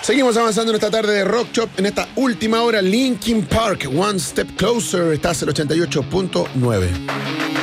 Seguimos avanzando en esta tarde de Rock Shop. En esta última hora, Linkin Park, One Step Closer. Estás el 88.9.